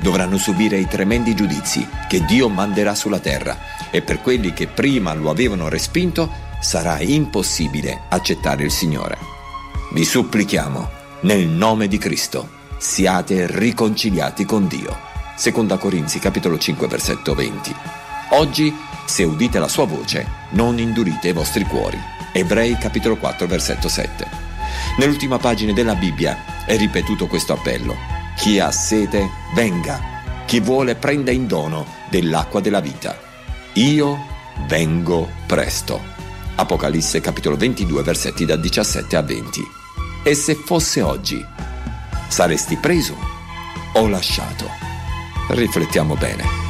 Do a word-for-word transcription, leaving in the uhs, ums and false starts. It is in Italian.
dovranno subire i tremendi giudizi che Dio manderà sulla terra, e per quelli che prima lo avevano respinto sarà impossibile accettare il Signore. Vi supplichiamo, nel nome di Cristo, siate riconciliati con Dio. Seconda Corinzi capitolo cinque versetto venti. Oggi, se udite la sua voce, non indurite i vostri cuori. Ebrei capitolo quattro versetto sette. Nell'ultima pagina della Bibbia è ripetuto questo appello: chi ha sete venga, chi vuole prenda in dono dell'acqua della vita. Io vengo presto. Apocalisse capitolo ventidue versetti da diciassette a venti. E se fosse oggi, saresti preso o lasciato? Riflettiamo bene.